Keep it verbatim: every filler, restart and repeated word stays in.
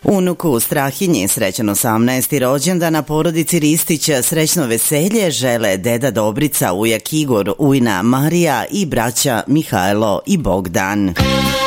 Unuku Strahinji srećan osamnaesti rođendan, na porodici Ristića srećno veselje žele deda Dobrica, ujak Igor, ujna Marija i braća Mihajlo i Bogdan.